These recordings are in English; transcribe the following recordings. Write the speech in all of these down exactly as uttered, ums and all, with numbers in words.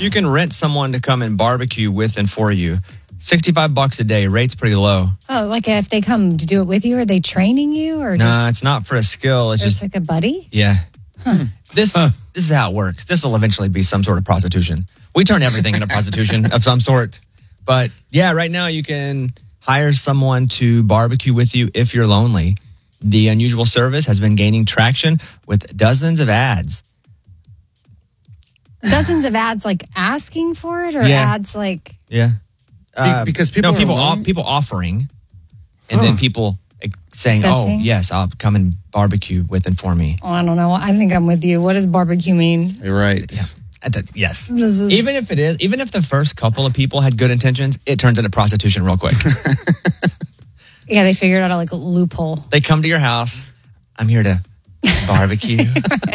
You can rent someone to come and barbecue with and for you. sixty-five bucks a day. Rate's pretty low. Oh, like if they come to do it with you, are they training you? Or Nah, just, it's not for a skill. It's just, just like a buddy? Yeah. Huh. This Huh. this is how it works. This will eventually be some sort of prostitution. We turn everything into prostitution of some sort. But yeah, right now you can hire someone to barbecue with you if you're lonely. The unusual service has been gaining traction with dozens of ads. Dozens of ads like asking for it or Yeah. ads like... Yeah. Uh, because people no, are people alone? off, people offering and then people like, saying, Accepting? oh, yes, I'll come and barbecue with and for me. Oh, I don't know. I think I'm with you. What does barbecue mean? You're right. At the- yes. This is- Even if it is, even if the first couple of people had good intentions, it turns into prostitution real quick. Yeah, they figured out like a loophole. They come to your house. I'm here to barbecue.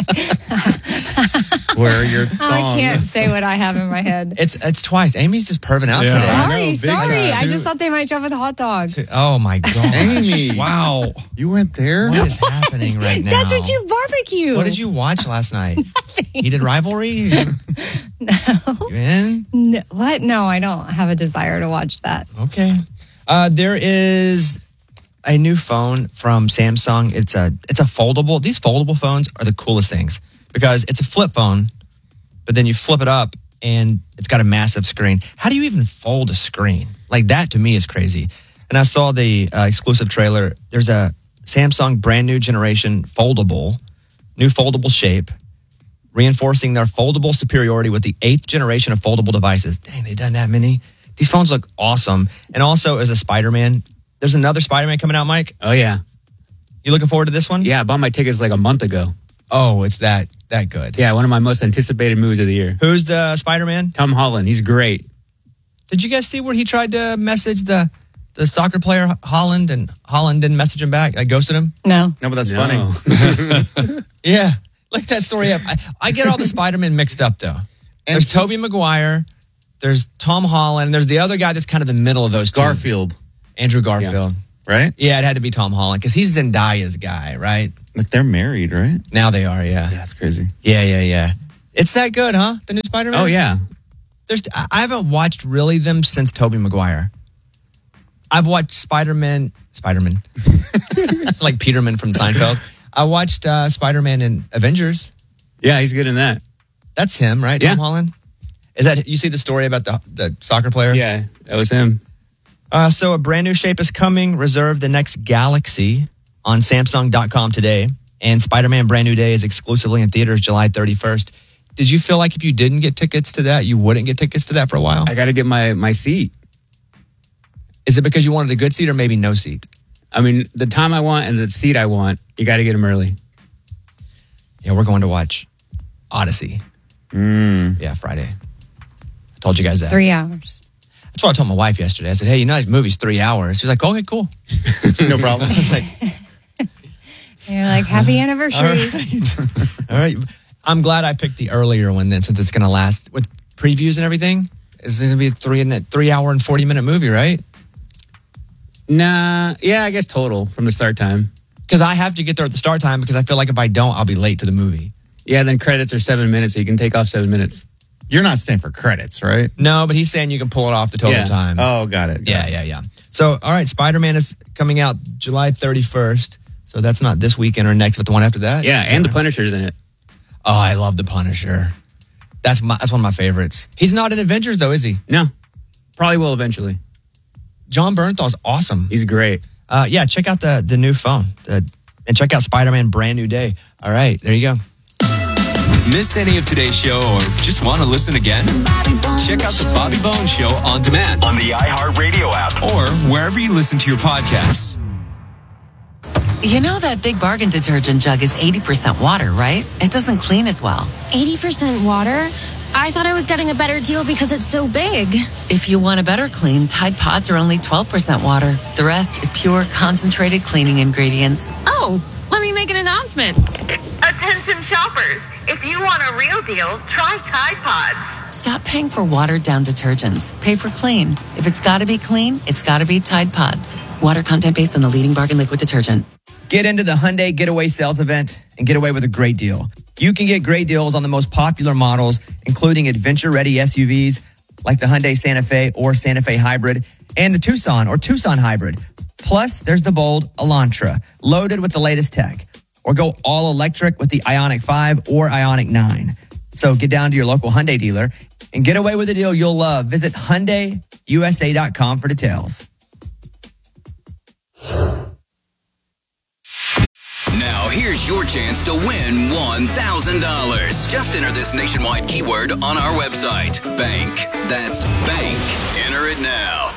Where are your thongs? I can't say what I have in my head. It's it's twice. Amy's just perving out Yeah. today. I know, Sorry, big sorry. time. I just thought they might show up with hot dogs. Oh my god! Amy, Wow. you went there? What is happening right now? That's what you barbecue. What did you watch last night? Heated Rivalry? You, No. you in? no. What? No, I don't have a desire to watch that. Okay. Uh, there is a new phone from Samsung. It's a it's a foldable. These foldable phones are the coolest things because it's a flip phone, but then you flip it up and it's got a massive screen. How do you even fold a screen? Like that to me is crazy. And I saw the uh, exclusive trailer. There's a Samsung brand new generation foldable, new foldable shape, reinforcing their foldable superiority with the eighth generation of foldable devices. Dang, they've done that many. These phones look awesome. And also as a Spider-Man, there's another Spider-Man coming out, Mike. Oh, yeah. You looking forward to this one? Yeah, I bought my tickets like a month ago. Oh, it's that that good. Yeah, one of my most anticipated movies of the year. Who's the Spider-Man? Tom Holland, he's great. Did you guys see where he tried to message the the soccer player Holland and Holland didn't message him back? I ghosted him? No. No, but that's No. funny. Yeah. Look that story up. I, I get all the Spider-Man mixed up, though. And There's Tobey Maguire. There's Tom Holland. There's the other guy that's kind of the middle of those two. Garfield, Andrew Garfield. right? Yeah, it had to be Tom Holland because he's Zendaya's guy, right? Like they're married, right? Now they are, yeah. Yeah, that's crazy. Yeah, yeah, yeah. It's that good, huh? The new Spider-Man? Oh, yeah. There's, I I haven't watched really them since Tobey Maguire. I've watched Spider-Man. Spider-Man. It's like Peterman from Seinfeld. I watched uh, Spider-Man in Avengers. Yeah, he's good in that. That's him, right? Yeah. Tom Holland? Is that, you see the story about the, the soccer player? Yeah, that was him. Uh, so a brand new shape is coming. Reserve the next Galaxy on Samsung dot com today. And Spider-Man Brand New Day is exclusively in theaters July thirty-first. Did you feel like if you didn't get tickets to that, you wouldn't get tickets to that for a while? I got to get my, my seat. Is it because you wanted a good seat or maybe no seat? I mean, the time I want and the seat I want, you got to get them early. Yeah, we're going to watch Odyssey. Mm. Yeah, Friday. I told you guys that. Three hours. That's what I told my wife yesterday. I said, hey, you know that movie's three hours. She's like, okay, cool. No problem. I was like, And you're like, happy all anniversary. right. All right. I'm glad I picked the earlier one then since it's going to last with previews and everything. It's going to be a three, and three hour and forty minute movie, right? Nah, yeah, I guess total from the start time. Because I have to get there at the start time because I feel like if I don't, I'll be late to the movie. Yeah, then credits are seven minutes, so you can take off seven minutes. You're not staying for credits, right? No, but he's saying you can pull it off the total Yeah. time. Oh, got it. got yeah, it. yeah, yeah. So, all right, Spider-Man is coming out July thirty-first. So that's not this weekend or next, but the one after that. Yeah, and the Punisher's in it. Oh, I love the Punisher. That's my that's one of my favorites. He's not in Avengers though, is he? No, probably will eventually. John Bernthal's awesome. He's great. Uh, yeah, check out the the new phone the, and check out Spider-Man Brand New Day. All right, there you go. Missed any of today's show or just want to listen again? Check out the Bobby Bones Show on demand on the iHeartRadio app or wherever you listen to your podcasts. You know that Big Bargain detergent jug is eighty percent water, right? It doesn't clean as well. eighty percent water? I thought I was getting a better deal because it's so big. If you want a better clean, Tide Pods are only twelve percent water. The rest is pure, concentrated cleaning ingredients. Oh, let me make an announcement. Attention shoppers, if you want a real deal, try Tide Pods. Stop paying for watered-down detergents. Pay for clean. If it's got to be clean, it's got to be Tide Pods. Water content based on the leading bargain liquid detergent. Get into the Hyundai Getaway Sales Event and get away with a great deal. You can get great deals on the most popular models, including adventure-ready S U Vs like the Hyundai Santa Fe or Santa Fe Hybrid and the Tucson or Tucson Hybrid. Plus, there's the bold Elantra, loaded with the latest tech. Or go all electric with the Ioniq five or Ioniq nine. So get down to your local Hyundai dealer and get away with a deal you'll love. Visit Hyundai U S A dot com for details. Now, here's your chance to win one thousand dollars. Just enter this nationwide keyword on our website. Bank. That's bank. Enter it now.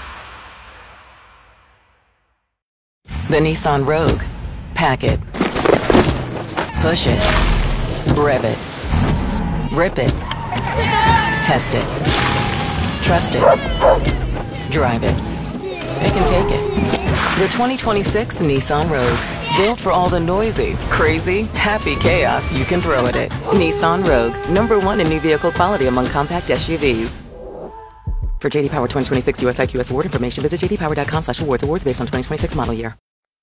The Nissan Rogue. Pack it. Push it. Rev it. Rip it. Test it. Trust it. Drive it. It can take it. The twenty twenty-six Nissan Rogue. Built for all the noisy, crazy, happy chaos you can throw at it. Nissan Rogue. Number one in new vehicle quality among compact S U Vs. For J D Power twenty twenty-six U S I Q S award information, visit j d power dot com slash awards. Awards based on twenty twenty-six model year.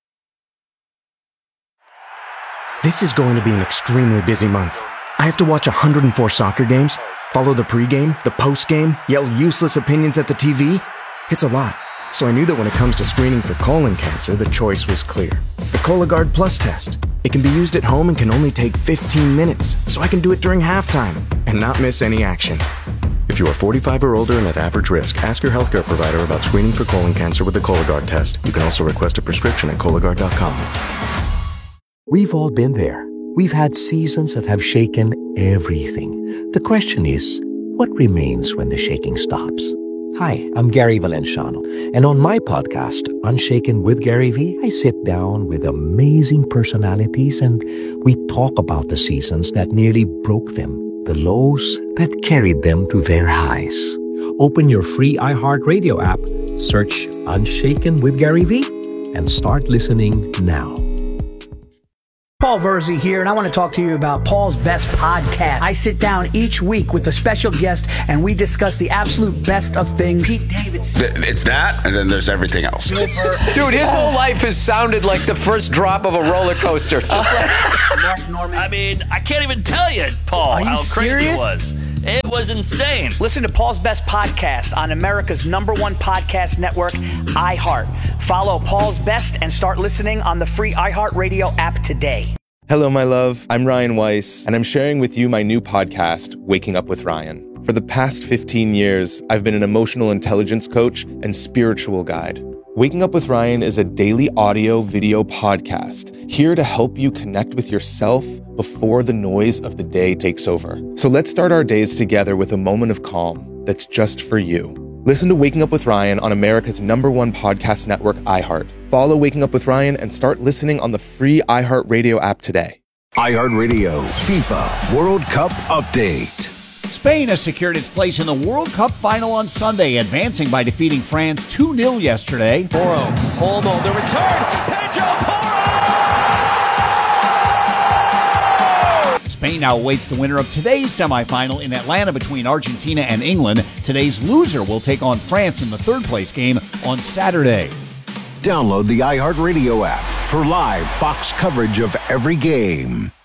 This is going to be an extremely busy month. I have to watch one hundred four soccer games, follow the pregame, the postgame, yell useless opinions at the T V. It's a lot. So I knew that when it comes to screening for colon cancer, the choice was clear. The Cologuard Plus test. It can be used at home and can only take fifteen minutes, so I can do it during halftime and not miss any action. If you are forty-five or older and at average risk, ask your healthcare provider about screening for colon cancer with the Cologuard test. You can also request a prescription at Cologuard dot com. We've all been there. We've had seasons that have shaken everything. The question is, what remains when the shaking stops? Hi, I'm Gary Valenciano, and on my podcast, Unshaken with Gary V, I sit down with amazing personalities and we talk about the seasons that nearly broke them, the lows that carried them to their highs. Open your free iHeartRadio app, search Unshaken with Gary V, and start listening now. Paul Verzi here, and I want to talk to you about Paul's Best Podcast. I sit down each week with a special guest, and we discuss the absolute best of things. Pete Davidson. It's that, and then there's everything else. Dude, his whole life has sounded like the first drop of a roller coaster. Just like Mark Norman. I mean, I can't even tell you, Paul, Are you how crazy serious? it was. It was insane. Listen to Paul's Best Podcast on America's number one podcast network, iHeart. Follow Paul's Best and start listening on the free iHeartRadio app today. Hello, my love. I'm Ryan Weiss, and I'm sharing with you my new podcast, Waking Up with Ryan. For the past fifteen years, I've been an emotional intelligence coach and spiritual guide. Waking Up with Ryan is a daily audio video podcast here to help you connect with yourself before the noise of the day takes over. So let's start our days together with a moment of calm that's just for you. Listen to Waking Up with Ryan on America's number one podcast network, iHeart. Follow Waking Up with Ryan and start listening on the free iHeartRadio app today. iHeartRadio FIFA World Cup Update. Spain has secured its place in the World Cup final on Sunday, advancing by defeating France two nil yesterday. Porro, Olmo, the return, Pedro Porro! Spain now awaits the winner of today's semifinal in Atlanta between Argentina and England. Today's loser will take on France in the third-place game on Saturday. Download the iHeartRadio app for live Fox coverage of every game.